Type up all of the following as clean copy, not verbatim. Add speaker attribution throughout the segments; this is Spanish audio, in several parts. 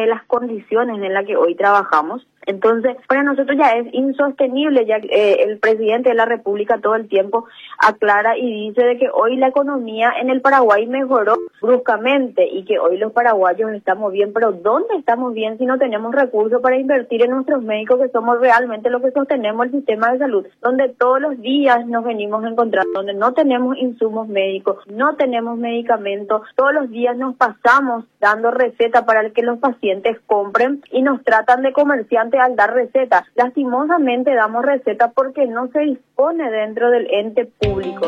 Speaker 1: de las condiciones en las que hoy trabajamos. Entonces, para nosotros ya es insostenible, ya el presidente de la República todo el tiempo aclara y dice de que hoy la economía en el Paraguay mejoró bruscamente y que hoy los paraguayos estamos bien, pero ¿dónde estamos bien si no tenemos recursos para invertir en nuestros médicos, que somos realmente los que sostenemos el sistema de salud, donde todos los días nos venimos a encontrar, donde no tenemos insumos médicos, no tenemos medicamentos, todos los días nos pasamos dando receta para que los pacientes compren y nos tratan de comerciantes al dar recetas? Lastimosamente damos recetas porque no se dispone dentro del ente público.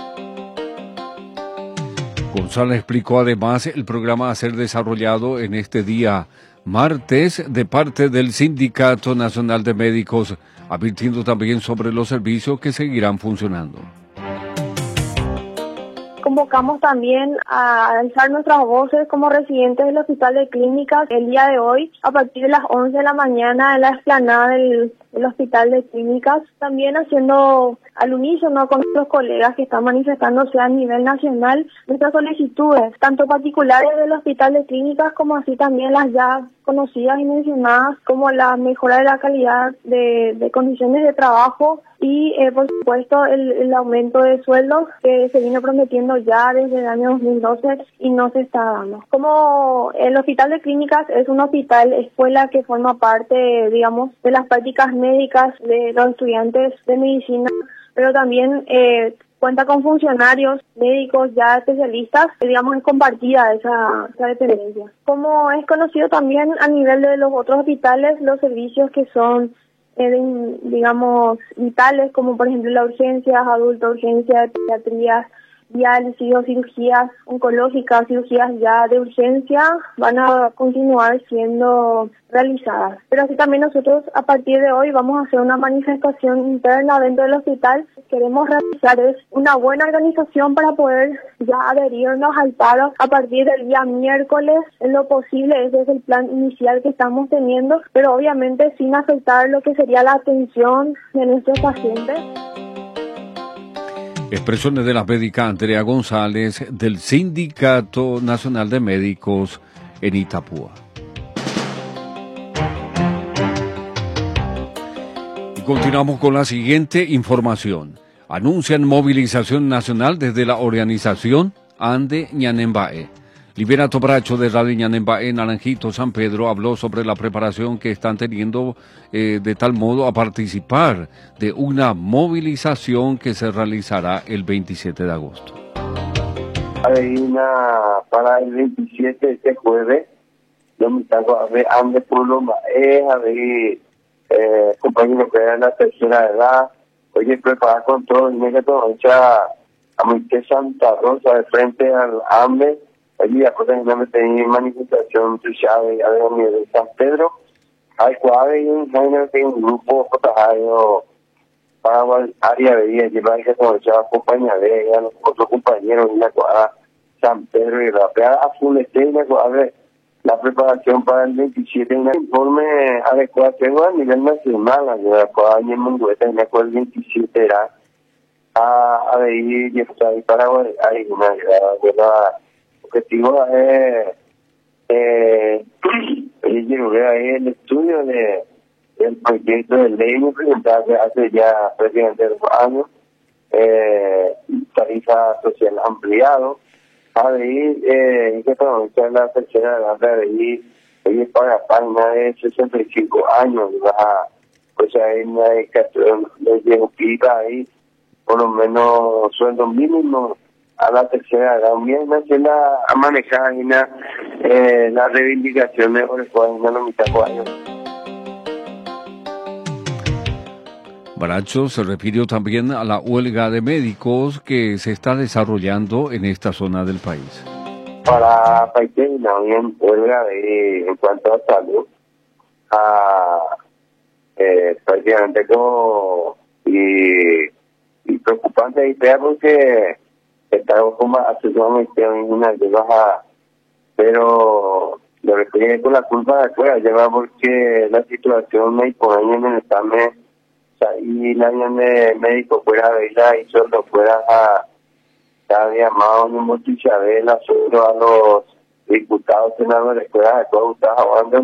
Speaker 2: González explicó además el programa a ser desarrollado en este día martes de parte del Sindicato Nacional de Médicos, advirtiendo también sobre los servicios que seguirán funcionando.
Speaker 1: Convocamos también a alzar nuestras voces como residentes del Hospital de Clínicas el día de hoy a partir de las 11 de la mañana en la explanada del Hospital de Clínicas, también haciendo al unísono con los colegas que están manifestándose a nivel nacional nuestras solicitudes, tanto particulares del Hospital de Clínicas como así también las ya conocidas y mencionadas, como la mejora de la calidad de condiciones de trabajo y por supuesto el aumento de sueldos que se vino prometiendo ya desde el año 2012 y no se está dando. Como el Hospital de Clínicas es un hospital escuela que forma parte, digamos, de las prácticas médicas de los estudiantes de medicina, pero también cuenta con funcionarios médicos ya especialistas, digamos, es compartida esa dependencia. Como es conocido también a nivel de los otros hospitales, los servicios que son, digamos, vitales, como por ejemplo las urgencias adultos, urgencias de pediatría, diálisis o cirugías oncológicas, cirugías ya de urgencia, van a continuar siendo realizadas. Pero así también nosotros a partir de hoy vamos a hacer una manifestación interna dentro del hospital. Queremos realizar una buena organización para poder ya adherirnos al paro a partir del día miércoles en lo posible. Ese es el plan inicial que estamos teniendo, pero obviamente sin afectar lo que sería la atención de nuestros pacientes.
Speaker 2: Expresiones de la médica Andrea González del Sindicato Nacional de Médicos en Itapúa. Y continuamos con la siguiente información. Anuncian movilización nacional desde la organización Ande Ñanembae. Liberato Bracho de Radio Ñanembae, Naranjito, San Pedro, habló sobre la preparación que están teniendo de tal modo a participar de una movilización que se realizará el 27 de agosto.
Speaker 3: Hay una para el 27 este jueves, donde estamos a ver Ande Pueblo Maes, a ver compañeros que eran la tercera edad, oye, preparar con todo el método, hecha a Moisés Santa Rosa de frente al AMBE. Allí después también tenía manifestación de San Pedro. Hay un grupo para área de día, llevar que se acompaña de ella, los otros compañeros de la cuadra San Pedro y Rapea a full la preparación para el 27, un informe adecuado tengo a nivel nacional, adecuado en Mungueta, en el 27 era a ver y está ahí para hay una objetivo el estudio del proyecto de ley presentado hace ya prácticamente 2 años, tarifa social ampliado, a ver que aprovechar la tercera edad de ahí, oye, para página de 65 años, pues hay una dedicación de pica ahí, por lo menos sueldo mínimo a la tercera edad, bien a manejar la reivindicación de los años.
Speaker 2: Bracho se refirió también a la huelga de médicos que se está desarrollando en esta zona del país.
Speaker 3: Para países no bien huelga en cuanto a salud, prácticamente como y preocupante y fea porque estamos como absolutamente en una baja, pero lo refiere con la culpa de afuera, lleva porque la situación me impone en el examen, y la de médico fuera de ella y solo fuera a llamado un motichadela solo a los diputados, senadores, fuera de todos,